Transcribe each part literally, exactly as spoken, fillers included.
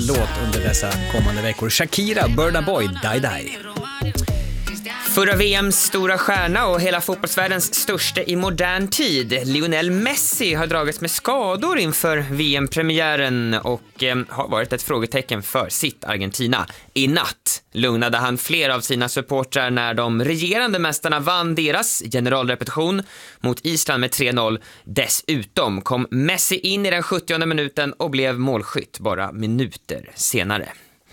låt under dessa kommande veckor. Shakira, Burna Boy, Die Die. Förra V M:s stora stjärna och hela fotbollsvärldens största i modern tid, Lionel Messi, har dragits med skador inför V M-premiären och eh, har varit ett frågetecken för sitt Argentina. I natt lugnade han flera av sina supportrar när de regerande mästarna vann deras generalrepetition mot Island med tre noll. Dessutom kom Messi in i den sjuttionde minuten och blev målskytt bara minuter senare.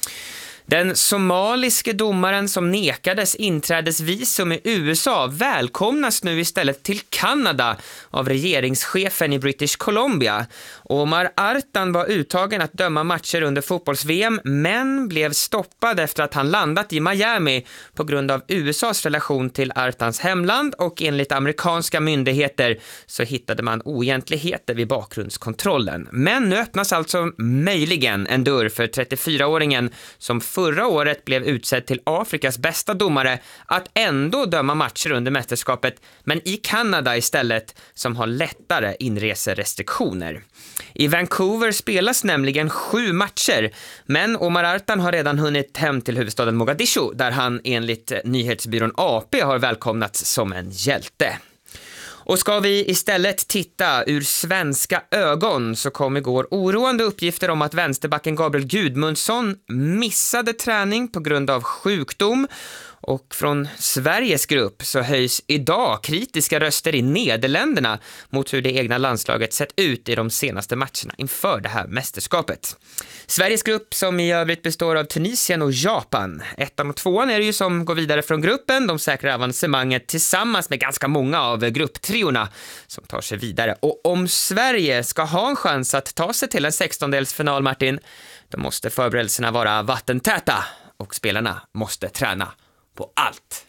Den somaliske domaren som nekades inträdesvisum i U S A välkomnas nu istället till Kanada av regeringschefen i British Columbia. Omar Artan var uttagen att döma matcher under fotbolls-V M men blev stoppad efter att han landat i Miami på grund av U S A:s relation till Artans hemland, och enligt amerikanska myndigheter så hittade man oegentligheter vid bakgrundskontrollen. Men nu öppnas alltså möjligen en dörr för trettiofyraåringen som förra året blev utsedd till Afrikas bästa domare att ändå döma matcher under mästerskapet, men i Kanada istället, som har lättare inreserestriktioner. I Vancouver spelas nämligen sju matcher, men Omar Artan har redan hunnit hem till huvudstaden Mogadishu, där han enligt nyhetsbyrån A P har välkomnats som en hjälte. Och ska vi istället titta ur svenska ögon så kom igår oroande uppgifter om att vänsterbacken Gabriel Gudmundsson missade träning på grund av sjukdom. Och från Sveriges grupp så höjs idag kritiska röster i Nederländerna mot hur det egna landslaget sett ut i de senaste matcherna inför det här mästerskapet. Sveriges grupp, som i övrigt består av Tunisien och Japan. Ettan och tvåan är det ju som går vidare från gruppen. De säkrar avancemanget tillsammans med ganska många av grupptriorna som tar sig vidare. Och om Sverige ska ha en chans att ta sig till en sextondelsfinal, Martin, då måste förberedelserna vara vattentäta och spelarna måste träna på allt.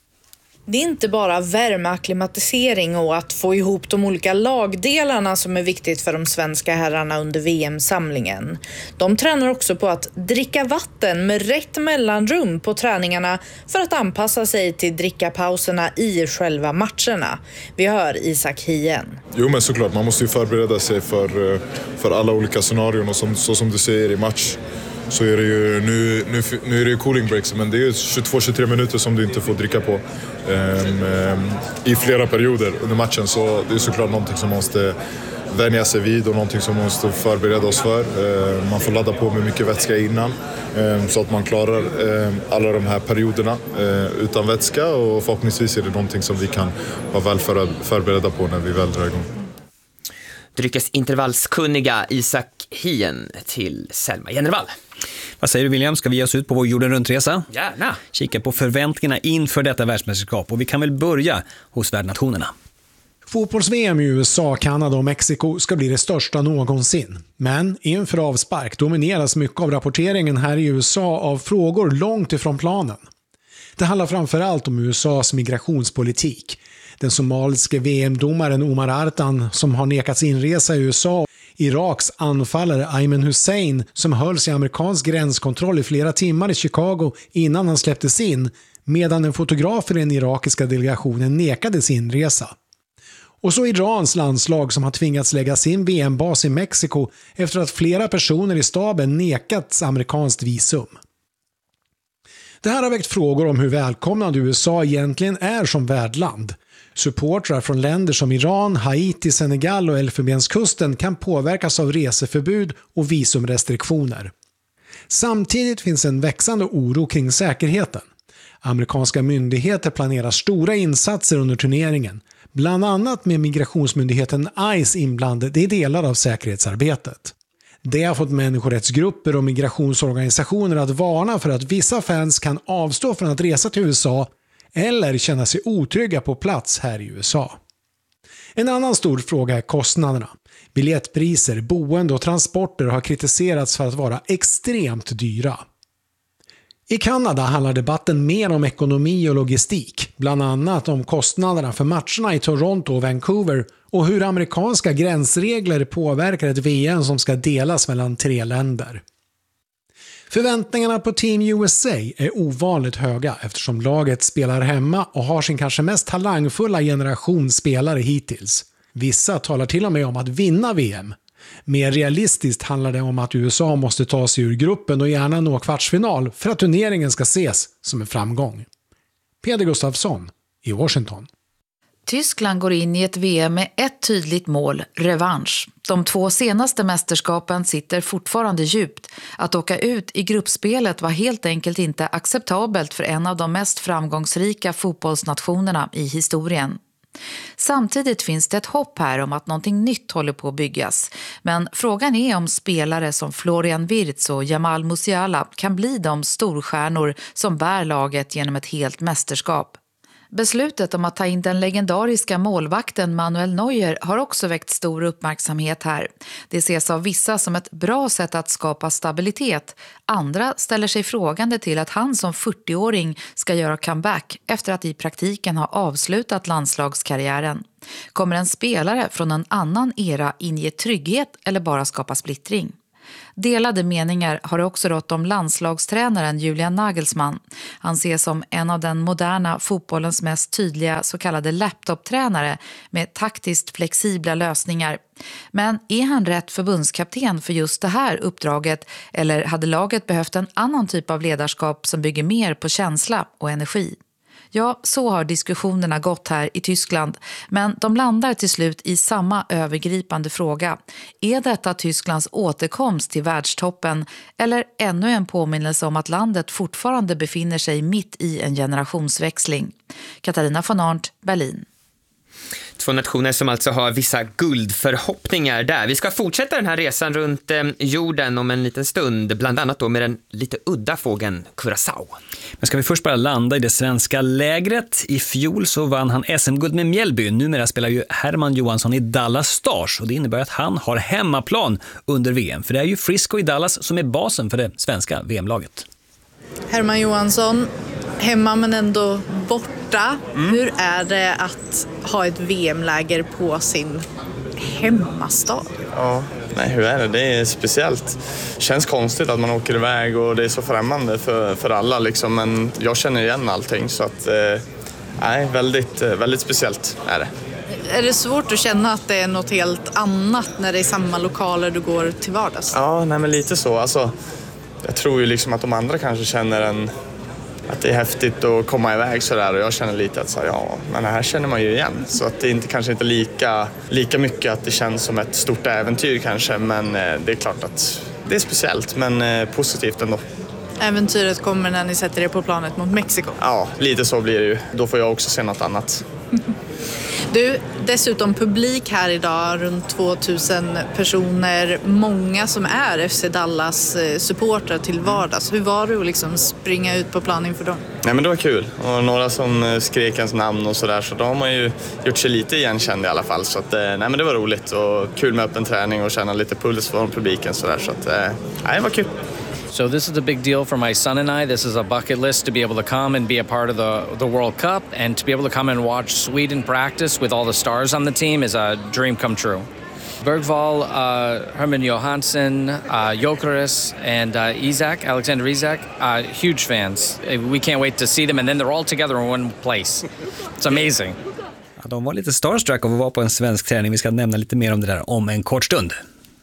Det är inte bara värmeakklimatisering och att få ihop de olika lagdelarna som är viktigt för de svenska herrarna under V M-samlingen. De tränar också på att dricka vatten med rätt mellanrum på träningarna för att anpassa sig till drickapauserna i själva matcherna. Vi hör Isak Hien. Jo, men såklart, man måste ju förbereda sig för, för alla olika scenarion, och som, så som du säger i match så är det ju nu, nu, nu är det ju cooling breaks, men det är ju tjugotvå till tjugotre minuter som du inte får dricka på um, um, i flera perioder under matchen, så det är såklart någonting som man måste vänja sig vid och någonting som man måste förbereda oss för. Uh, man får ladda på med mycket vätska innan um, så att man klarar um, alla de här perioderna uh, utan vätska, och förhoppningsvis är det någonting som vi kan vara väl för, förberedda på när vi väl drar igång. Dryckesintervallskunniga Isak Hien till Selma Genervall. Vad säger du, William? Ska vi ge oss ut på vår jorden runtresa? Gärna. Kika på förväntningarna inför detta världsmästerskap, och vi kan väl börja hos värdnationerna. Fotbolls-V M i U S A, Kanada och Mexiko ska bli det största någonsin. Men inför avspark domineras mycket av rapporteringen här i U S A av frågor långt ifrån planen. Det handlar framförallt om U S A:s migrationspolitik. Den somaliske V M-domaren Omar Artan som har nekats inresa i U S A, Iraks anfallare Ayman Hussein som hölls i amerikansk gränskontroll i flera timmar i Chicago innan han släpptes in, medan en fotograf i den irakiska delegationen nekades inresa. Och så Irans landslag som har tvingats lägga sin V M-bas i Mexiko efter att flera personer i staben nekats amerikanskt visum. Det här har väckt frågor om hur välkomnande U S A egentligen är som värdland. Supportrar från länder som Iran, Haiti, Senegal och Elfenbenskusten kan påverkas av reseförbud och visumrestriktioner. Samtidigt finns en växande oro kring säkerheten. Amerikanska myndigheter planerar stora insatser under turneringen, bland annat med migrationsmyndigheten ICE inblandad i delar av säkerhetsarbetet. Det har fått människorättsgrupper och migrationsorganisationer att varna för att vissa fans kan avstå från att resa till U S A eller känna sig otrygga på plats här i U S A. En annan stor fråga är kostnaderna. Biljettpriser, boende och transporter har kritiserats för att vara extremt dyra. I Kanada handlar debatten mer om ekonomi och logistik, bland annat om kostnaderna för matcherna i Toronto och Vancouver och hur amerikanska gränsregler påverkar ett V M som ska delas mellan tre länder. Förväntningarna på Team U S A är ovanligt höga eftersom laget spelar hemma och har sin kanske mest talangfulla generation spelare hittills. Vissa talar till och med om att vinna V M. Mer realistiskt handlar det om att U S A måste ta sig ur gruppen och gärna nå kvartsfinal för att turneringen ska ses som en framgång. Peder Gustafsson i Washington. Tyskland går in i ett V M med ett tydligt mål, revansch. De två senaste mästerskapen sitter fortfarande djupt. Att åka ut i gruppspelet var helt enkelt inte acceptabelt för en av de mest framgångsrika fotbollsnationerna i historien. Samtidigt finns det ett hopp här om att någonting nytt håller på att byggas. Men frågan är om spelare som Florian Wirtz och Jamal Musiala kan bli de storstjärnor som bär laget genom ett helt mästerskap. Beslutet om att ta in den legendariska målvakten Manuel Neuer har också väckt stor uppmärksamhet här. Det ses av vissa som ett bra sätt att skapa stabilitet. Andra ställer sig frågande till att han som fyrtioåring ska göra comeback efter att i praktiken ha avslutat landslagskarriären. Kommer en spelare från en annan era inge trygghet eller bara skapa splittring? Delade meningar har också rått om landslagstränaren Julian Nagelsmann. Han ses som en av den moderna fotbollens mest tydliga så kallade laptoptränare med taktiskt flexibla lösningar. Men är han rätt förbundskapten för just det här uppdraget eller hade laget behövt en annan typ av ledarskap som bygger mer på känsla och energi? Ja, så har diskussionerna gått här i Tyskland, men de landar till slut i samma övergripande fråga. Är detta Tysklands återkomst till världstoppen eller ännu en påminnelse om att landet fortfarande befinner sig mitt i en generationsväxling? Katarina von Arndt, Berlin. Två nationer som alltså har vissa guldförhoppningar där. Vi ska fortsätta den här resan runt eh, jorden om en liten stund, bland annat då med den lite udda fågeln Curaçao. Men ska vi först bara landa i det svenska lägret. I fjol så vann han S M-guld med Mjällby. Numera spelar ju Herman Johansson i Dallas Stars och det innebär att han har hemmaplan under V M. För det är ju Frisco i Dallas som är basen för det svenska V M-laget. Herman Johansson, hemma men ändå borta. Mm. Hur är det att ha ett V M-läger på sin hemmastad? Ja, nej, hur är det? Det är speciellt. Känns konstigt att man åker iväg och det är så främmande för, för alla liksom. Men jag känner igen allting så att eh, nej, väldigt, väldigt speciellt är det. Är det svårt att känna att det är något helt annat när det är samma lokaler du går till vardags? Ja, nej, men lite så. Alltså, jag tror ju liksom att de andra kanske känner en, att det är häftigt att komma iväg sådär och jag känner lite att så här, ja, men det här känner man ju igen. Så att det är inte, kanske inte lika, lika mycket att det känns som ett stort äventyr kanske, men eh, det är klart att det är speciellt men eh, positivt ändå. Äventyret kommer när ni sätter er på planet mot Mexiko. Ja, lite så blir det ju. Då får jag också se något annat. Du, dessutom publik här idag, runt tvåtusen personer. Många som är F C Dallas supportrar till vardags. Hur var det att liksom springa ut på plan inför dem? Nej, men det var kul. Och några som skrek ens namn och sådär. Så då har man ju gjort sig lite igenkänd i alla fall. Så att, nej, men det var roligt och kul med öppen träning och känna lite puls från publiken. Så, där. Så att, nej, det var kul. So this is a big deal for my son and I. This is a bucket list to be able to come and be a part of the, the World Cup. And to be able to come and watch Sweden practice with all the stars on the team is a dream come true. Bergvall, uh, Herman Johansson, uh, Jokeres, and uh, Isak, Alexander Isak, uh, huge fans. We can't wait to see them, and then they're all together in one place. It's amazing. Ja, de var lite starstruck av att vara på en svensk träning. Vi ska nämna lite mer om det där om en kort stund.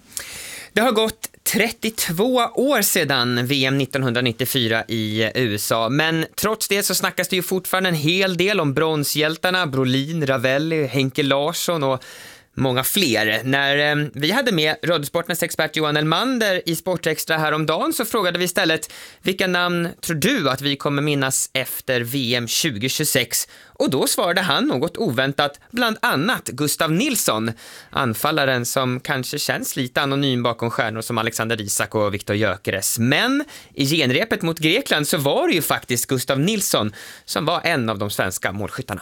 Det har gått trettiotvå år sedan V M nittonhundranittiofyra i U S A, men trots det så snackas det ju fortfarande en hel del om bronshjältarna Brolin, Ravelli, Henke Larsson och många fler. När eh, vi hade med Rödsportens expert Johan Elmander i Sportextra häromdagen så frågade vi istället vilka namn tror du att vi kommer minnas efter V M tjugohundratjugosex? Och då svarade han något oväntat, bland annat Gustav Nilsson, anfallaren som kanske känns lite anonym bakom stjärnor som Alexander Isak och Viktor Gyökeres. Men i genrepet mot Grekland så var det ju faktiskt Gustav Nilsson som var en av de svenska målskyttarna.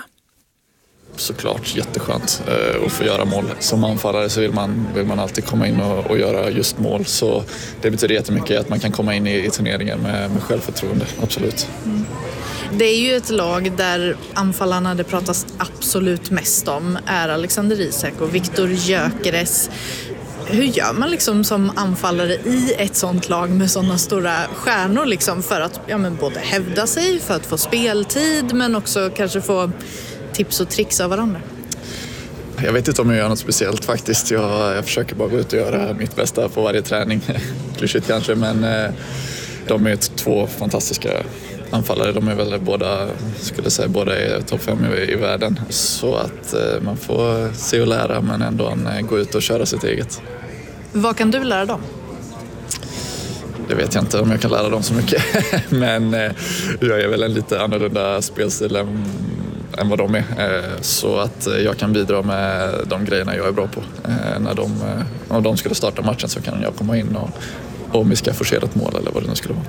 Såklart jätteskönt eh, att få göra mål. Som anfallare så vill man, vill man alltid komma in och, och göra just mål. Så det betyder jättemycket att man kan komma in i, i turneringen med, med självförtroende, absolut. Mm. Det är ju ett lag där anfallarna det pratas absolut mest om är Alexander Isak och Viktor Gyökeres. Hur gör man liksom som anfallare i ett sånt lag med sådana stora stjärnor liksom för att ja, men både hävda sig, för att få speltid men också kanske få tips och tricks av varandra? Jag vet inte om jag gör något speciellt faktiskt. Jag, jag försöker bara gå ut och göra mitt bästa på varje träning. Klyschigt kanske, men eh, de är två fantastiska anfallare. De är väl båda, skulle säga, båda är topp fem i, i världen. Så att eh, man får se och lära, men ändå eh, gå ut och köra sitt eget. Vad kan du lära dem? Det vet jag inte om jag kan lära dem så mycket. Men eh, jag är väl en lite annorlunda spelstil än, än vad de är. Eh, så att jag kan bidra med de grejerna jag är bra på. Eh, när de, eh, om de skulle starta matchen så kan jag komma in och, och om vi ska forcera ett mål eller vad det nu skulle vara.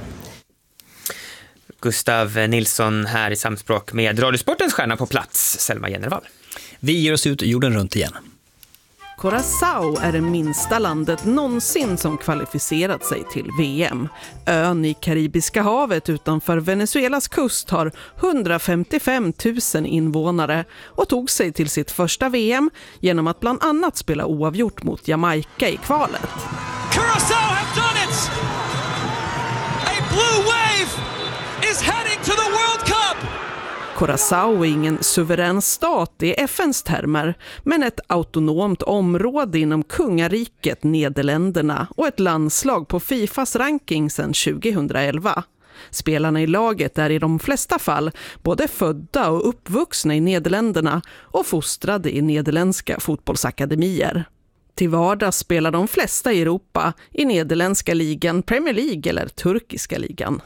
Gustav Nilsson här i samspråk med Radiosportens stjärna på plats, Selma Genervall. Vi ger oss ut jorden runt igen. Curaçao är det minsta landet någonsin som kvalificerat sig till V M. Ön i Karibiska havet utanför Venezuelas kust har hundrafemtiofem tusen invånare och tog sig till sitt första V M genom att bland annat spela oavgjort mot Jamaica i kvalet. Curaçao have done it! A blue wave is heading to the World Cup! Curaçao är ingen suverän stat i F N:s termer, men ett autonomt område inom kungariket Nederländerna och ett landslag på Fifas ranking sedan tjugohundraelva. Spelarna i laget är i de flesta fall både födda och uppvuxna i Nederländerna och fostrade i nederländska fotbollsakademier. Till vardags spelar de flesta i Europa i nederländska ligan, Premier League eller turkiska ligan.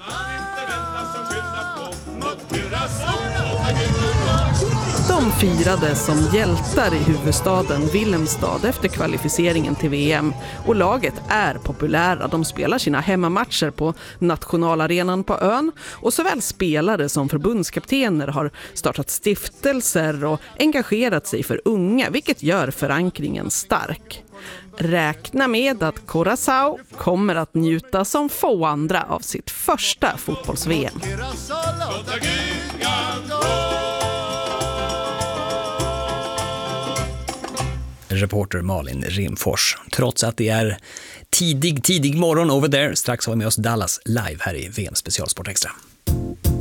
De firade som hjältar i huvudstaden Willemstad efter kvalificeringen till V M och laget är populära. De spelar sina hemmamatcher på nationalarenan på ön och såväl spelare som förbundskaptener har startat stiftelser och engagerat sig för unga, vilket gör förankringen stark. Räkna med att Curaçao kommer att njuta som få andra av sitt första fotbolls-V M. Reporter Malin Rimfors. Trots att det är tidig, tidig morgon over there, strax har vi med oss Dallas live här i V M Specialsport Extra.